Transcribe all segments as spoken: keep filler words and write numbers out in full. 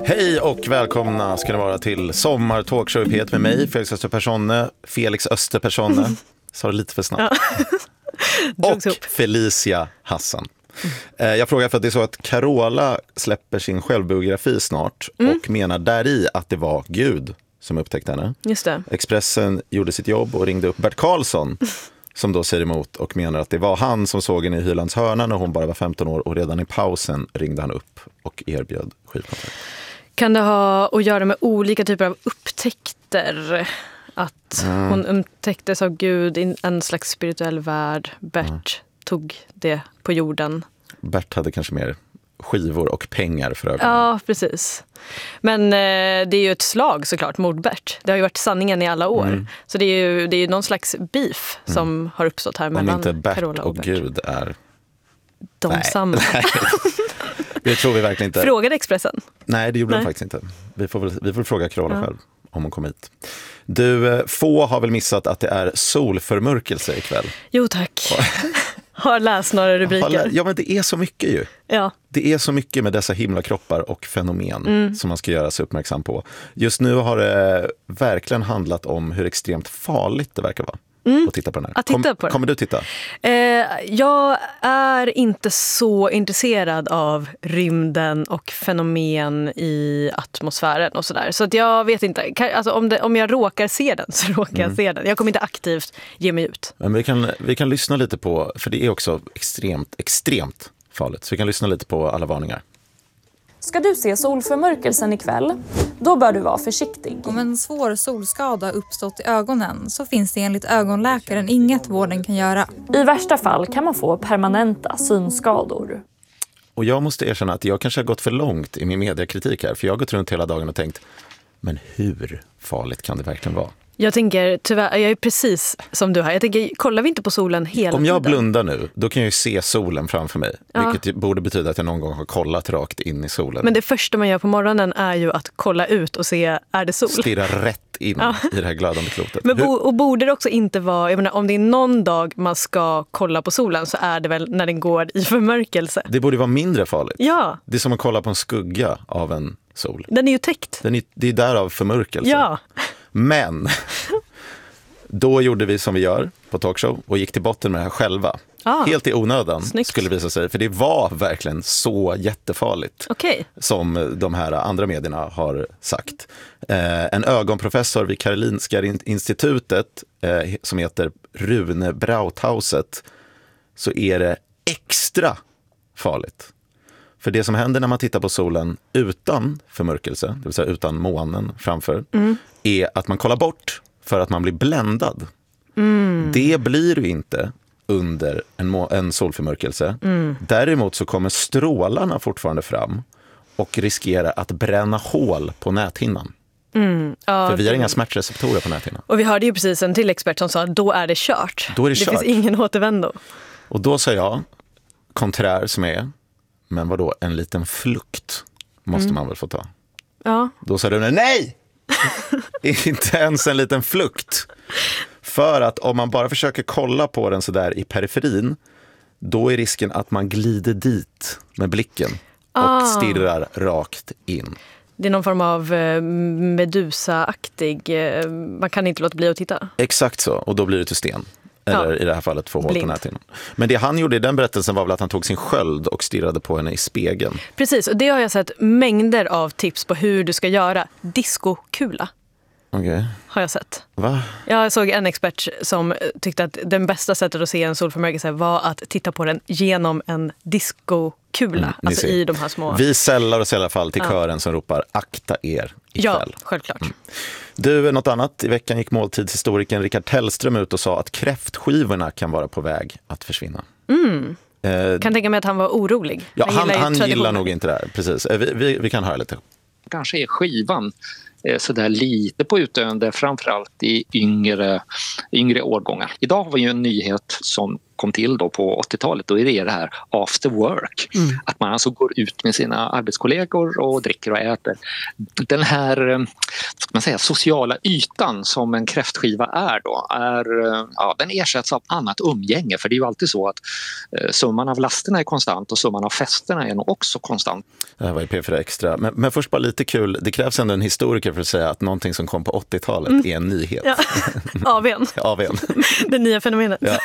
Hej och välkomna ska det vara till Sommar Talkshow P ett med mig, Felix Österpersonne, Felix Österpersonne, sa det lite för snabbt, ja. Och Felicia Hassan. Mm. Jag frågar för att det är så att Carola släpper sin självbiografi snart mm. och menar där i att det var Gud som upptäckte henne. Just det. Expressen gjorde sitt jobb och ringde upp Bert Karlsson som då säger emot och menar att det var han som såg henne i Hylands hörna när hon bara var femton år och redan i pausen ringde han upp och erbjöd skivkontrakt. Kan det ha att göra med olika typer av upptäckter? Att mm. hon upptäcktes av Gud i en slags spirituell värld. Bert mm. tog det på jorden. Bert hade kanske mer skivor och pengar för ögonen. Ja, precis. Men eh, det är ju ett slag såklart mot Bert. Det har ju varit sanningen i alla år. Mm. Så det är ju det är ju någon slags beef mm. som har uppstått här mellan Om inte Bert Carola och, och Bert. Gud är... De Nej. samma. Nej. Det tror vi verkligen inte. Frågade Expressen? Nej, det gjorde Nej. de faktiskt inte. Vi får väl, vi får fråga Carola ja. själv om hon kommer hit. Du, få har väl missat att det är solförmörkelse ikväll? Jo, tack. Har läst några rubriker. Ja, men det är så mycket ju. Ja. Det är så mycket med dessa himlakroppar och fenomen mm. som man ska göra sig uppmärksam på. Just nu har det verkligen handlat om hur extremt farligt det verkar vara. Mm. Och titta på den här. Att titta Kom, på den. Kommer du titta? Eh, jag är inte så intresserad av rymden och fenomen i atmosfären och sådär. Så att jag vet inte. Alltså om, det, om jag råkar se den så råkar mm. jag se den. Jag kommer inte aktivt ge mig ut. Men vi kan, vi kan lyssna lite på, för det är också extremt, extremt farligt. Så vi kan lyssna lite på alla varningar. Ska du se solförmörkelsen ikväll, då bör du vara försiktig. Om en svår solskada uppstått i ögonen så finns det enligt ögonläkaren inget vården kan göra. I värsta fall kan man få permanenta synskador. Och jag måste erkänna att jag kanske har gått för långt i min mediekritik här. För jag har gått runt hela dagen och tänkt, men hur farligt kan det verkligen vara? Jag tänker, tyvärr, jag är precis som du här. Jag tänker, kollar vi inte på solen hela tiden? Om jag blundar nu, då kan jag ju se solen framför mig. Ja. Vilket borde betyda att jag någon gång har kollat rakt in i solen. Men det första man gör på morgonen är ju att kolla ut och se, är det sol? Stirra rätt in ja. i det här glödande klotet. Men bo, och borde det också inte vara, jag menar, om det är någon dag man ska kolla på solen så är det väl när den går i förmörkelse. Det borde vara mindre farligt. Ja. Det är som att kolla på en skugga av en sol. Den är ju täckt. Den är, det är därav förmörkelse. Ja. Men då gjorde vi som vi gör på talkshow och gick till botten med det här själva. Ah, Helt i onödan snyggt. Skulle visa sig. För det var verkligen så jättefarligt. Okay. Som de här andra medierna har sagt. Eh, en ögonprofessor vid Karolinska institutet eh, som heter Rune Brauthauset, så är det extra farligt. För det som händer när man tittar på solen utan förmörkelse, det vill säga utan månen framför, mm. är att man kollar bort för att man blir bländad. Mm. Det blir ju inte under en, må- en solförmörkelse. Mm. Däremot så kommer strålarna fortfarande fram och riskerar att bränna hål på näthinnan. Mm. Ja, för vi har det... inga smärtreceptorer på näthinnan. Och vi hörde ju precis en till expert som sa att då är det kört. Då är det, det kört. finns ingen återvändo. Och då sa jag, konträr som är, men vadå, en liten flukt måste mm. man väl få ta. Ja. Då sa du, nej! Inte ens en liten flukt. För att om man bara försöker kolla på den så där i periferin, då är risken att man glider dit med blicken och ah. stirrar rakt in. Det är någon form av Medusa-aktig, man kan inte låta bli att titta. Exakt så, och då blir det till sten. Eller ja. i det här fallet få hål på näthinnan. Men det han gjorde i den berättelsen var väl att han tog sin sköld och stirrade på henne i spegeln. Precis, och det har jag sett mängder av tips på hur du ska göra. Diskokula. Okay. Har jag sett. Va? Jag såg en expert som tyckte att den bästa sättet att se en solförmörkelse var att titta på den genom en diskokula. Mm, alltså i de här små... Vi sällar oss i alla fall till ja. kören som ropar akta er ikväll. Ja, självklart. Mm. Du, något annat. I veckan gick måltidshistorikern Rickard Tellström ut och sa att kräftskivorna kan vara på väg att försvinna. Mm. Eh, kan tänka mig att han var orolig. Ja, han, gillar, han gillar nog inte det här. Precis. Vi, vi, vi kan höra lite. Kanske är skivan så där lite på utdöende, framförallt i yngre, yngre årgångar. Idag har vi ju en nyhet som kom till då på åttiotalet, och det är det här after work. Mm. Att man alltså går ut med sina arbetskollegor och dricker och äter. Den här man säger, sociala ytan som en kräftskiva är då, är, ja, den ersätts av annat umgänge. För det är ju alltid så att eh, summan av lasterna är konstant och summan av festerna är nog också konstant. Det här var ju P fyra Extra. Men, men först bara lite kul, det krävs ändå en historiker för att säga att någonting som kom på åttiotalet mm. är en nyhet. Ja. A V:n. A V:n. Det nya fenomenet. Ja.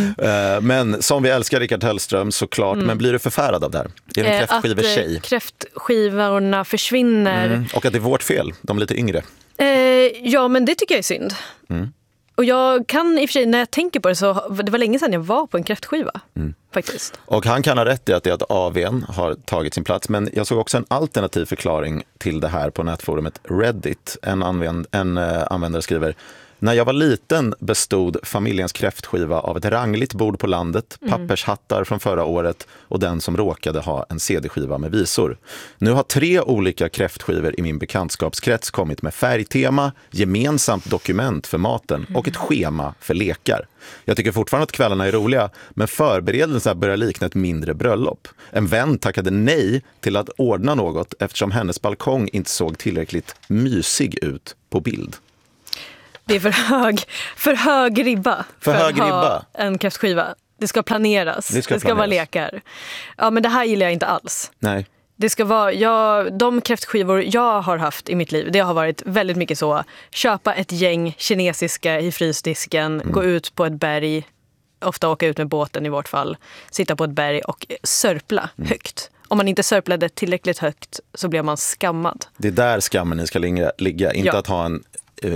Mm. Men som vi älskar Rickard Hellström såklart, mm. men blir du förfärad av det här? Är det en kräftskivetjej? Att kräftskivorna försvinner. Mm. Och att det är vårt fel, de är lite yngre. Eh, ja, men det tycker jag är synd. Mm. Och jag kan i och för sig, när jag tänker på det, så det var länge sedan jag var på en kräftskiva. Mm. Faktiskt. Och han kan ha rätt i att det är att A V:n har tagit sin plats. Men jag såg också en alternativ förklaring till det här på nätforumet Reddit. En, använd, en uh, användare skriver: när jag var liten bestod familjens kräftskiva av ett rangligt bord på landet, mm. pappershattar från förra året och den som råkade ha en C D-skiva med visor. Nu har tre olika kräftskivor i min bekantskapskrets kommit med färgtema, gemensamt dokument för maten och ett schema för lekar. Jag tycker fortfarande att kvällarna är roliga, men förberedelserna börjar likna ett mindre bröllop. En vän tackade nej till att ordna något eftersom hennes balkong inte såg tillräckligt mysig ut på bild. Det är för hög, för hög ribba för, för hög att ribba. ha en kräftskiva. Det ska planeras. Det ska, det ska planeras. Vara lekar. Ja, men det här gillar jag inte alls. Nej. Det ska vara, jag, de kräftskivor jag har haft i mitt liv, det har varit väldigt mycket så. Köpa ett gäng kinesiska i frysdisken, mm. gå ut på ett berg, ofta åka ut med båten i vårt fall, sitta på ett berg och sörpla mm. högt. Om man inte sörplade tillräckligt högt så blir man skammad. Det är där skammen ska ligga, ligga. Inte ja. att ha en eh,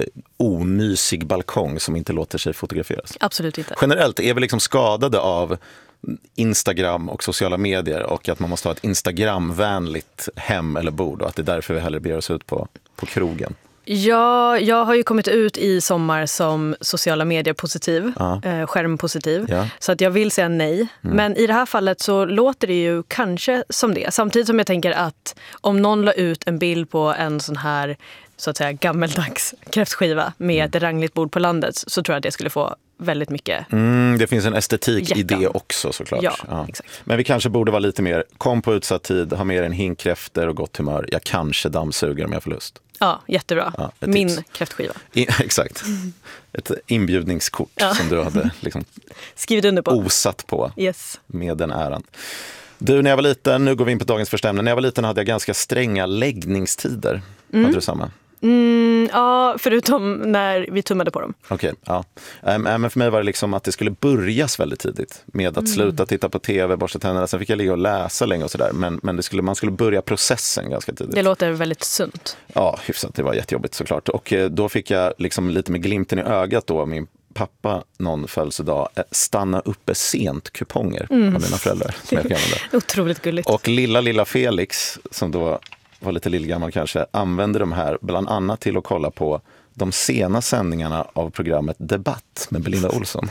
omysig balkong som inte låter sig fotograferas. Absolut inte. Generellt är vi liksom skadade av Instagram och sociala medier och att man måste ha ett Instagramvänligt hem eller bord och att det är därför vi hellre beger oss ut på, på krogen. Ja, jag har ju kommit ut i sommar som sociala medier positiv, ja. eh, skärmpositiv. Ja. Så att jag vill säga nej. Mm. Men i det här fallet så låter det ju kanske som det. Samtidigt som jag tänker att om någon la ut en bild på en sån här så att säga gammeldags kräftskiva med mm. ett rangligt bord på landet, så tror jag att det skulle få väldigt mycket. Mm, det finns en estetik hjärtan. I det också såklart. Ja, ja. Exakt. Men vi kanske borde vara lite mer, kom på utsatt tid, ha med en hink kräfter och gott humör. Jag kanske dammsuger om jag får lust. Ja, jättebra. Ja, min tips. Kräftskiva. I, exakt. Ett inbjudningskort ja. Som du hade liksom skrivit under på. Osat på yes. med den äran. Du, när jag var liten, nu går vi in på dagens första ämne. När jag var liten hade jag ganska stränga läggningstider. Mm. Hade du samma? Mm, ja, förutom när vi tummade på dem. Okej, okay, ja. Ähm, men för mig var det liksom att det skulle börjas väldigt tidigt med att mm. sluta titta på tv, borsta tänderna. Sen fick jag ligga och läsa länge och sådär. Men, men det skulle, man skulle börja processen ganska tidigt. Det låter väldigt sunt. Ja, hyfsat. Det var jättejobbigt såklart. Och eh, då fick jag liksom lite med glimten i ögat då, min pappa någon födelsedag stanna uppe sent kuponger mm. av mina föräldrar som jag använde. Otroligt gulligt. Och lilla, lilla Felix som då var lite lillgammal kanske, använde de här bland annat till att kolla på de sena sändningarna av programmet Debatt med Belinda Olsson.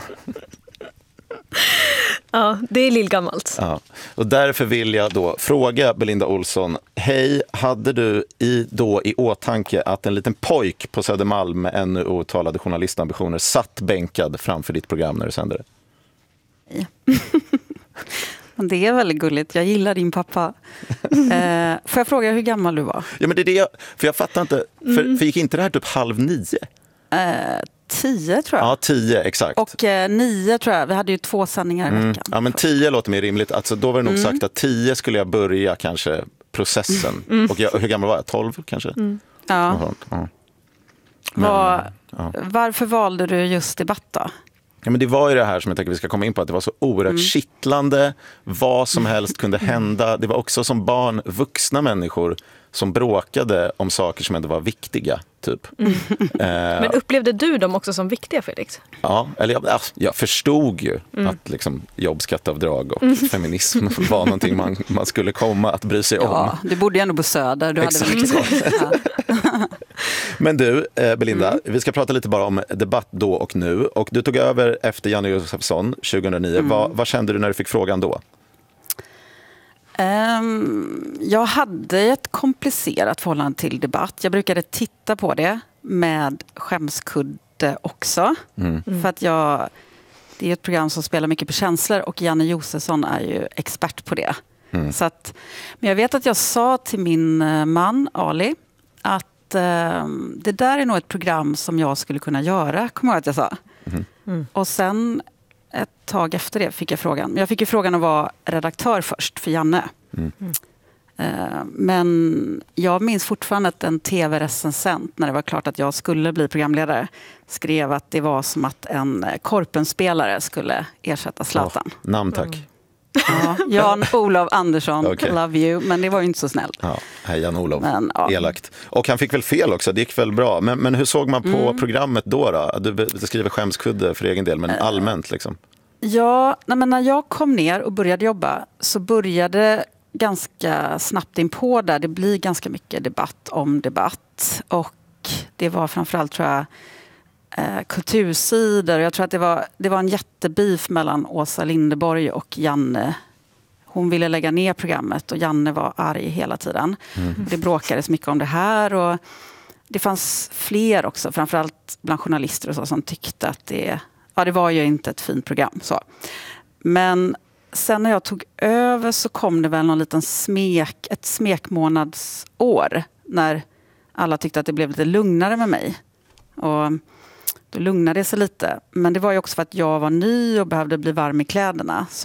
Ja, det är lillgammalt. Ja. Och därför vill jag då fråga Belinda Olsson, hej, hade du i, då i åtanke att en liten pojk på Södermalm med ännu outtalade journalistambitioner satt bänkad framför ditt program när du sände det? Nej. Det är väldigt gulligt. Jag gillar din pappa. Eh, får jag fråga hur gammal du var? Ja, men det är det jag, för jag fattar inte. För, mm. för gick inte det här typ halv nio? Eh, tio tror jag. Ja, tio, exakt. Och eh, nio tror jag. Vi hade ju två sändningar i veckan. Mm. Ja, men tio låter mer rimligt. Alltså, då var det nog mm. sagt att tio skulle jag börja kanske processen. Mm. Och jag, hur gammal var jag? tolv kanske? Mm. Ja. ja. Men, var, ja. Varför valde du just Debatt då? Ja, men det var ju det här som jag tänker vi ska komma in på, att det var så oerhört mm. kittlande, vad som helst kunde hända. Det var också som barn, vuxna människor som bråkade om saker som ändå var viktiga, typ. Mm. Eh, men upplevde du dem också som viktiga, Felix? Ja, eller jag, jag förstod ju mm. att liksom, jobbskatteavdrag och mm. feminism var någonting man, man skulle komma att bry sig om. Ja, du bodde ju ändå på Söder, du exakt. Hade mycket ja. Men du, eh, Belinda, mm. vi ska prata lite bara om Debatt då och nu. Och du tog över efter Janne Josefsson tjugohundraniio. Mm. Vad, vad kände du när du fick frågan då? Um, jag hade ett komplicerat förhållande till Debatt. Jag brukade titta på det med skämskudde också. Mm. För att jag, det är ett program som spelar mycket på känslor och Janne Josefsson är ju expert på det. Mm. Så att, men jag vet att jag sa till min man Ali att att eh, det där är nog ett program som jag skulle kunna göra, kommer jag att jag sa. Mm. Mm. Och sen ett tag efter det fick jag frågan. Jag fick ju frågan att vara redaktör först för Janne. Mm. Eh, men jag minns fortfarande att en tv-recensent, när det var klart att jag skulle bli programledare, skrev att det var som att en korpenspelare skulle ersätta Zlatan. Oh, namn tack. Ja, Jan-Olof Andersson, Okay. Love you, men det var ju inte så snällt. Ja, hej Jan-Olof, Men, ja. elakt. Och han fick väl fel också, det gick väl bra. Men, men hur såg man på Mm. programmet då? då? Du beskriver skämskudde för egen del, men allmänt liksom. Ja, nej, men när jag kom ner och började jobba så började ganska snabbt in på där. Det blir ganska mycket debatt om debatt. Och det var framförallt, tror jag, eh, kultursidor. Jag tror att det var, det var en jättebeef mellan Åsa Linderborg och Janne. Hon ville lägga ner programmet och Janne var arg hela tiden. Mm. Det bråkades mycket om det här. Och det fanns fler också, framförallt bland journalister och så, som tyckte att det, ja, det var ju inte ett fint program. Så. Men sen när jag tog över så kom det väl någon liten smek, ett smekmånadsår när alla tyckte att det blev lite lugnare med mig. Och då lugnade det sig lite. Men det var ju också för att jag var ny och behövde bli varm i kläderna. Så